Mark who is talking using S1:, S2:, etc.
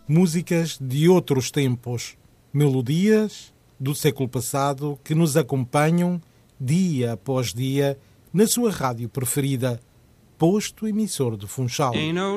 S1: músicas de outros tempos, melodias do século passado que nos acompanham dia após dia na sua rádio preferida, posto emissor de Funchal.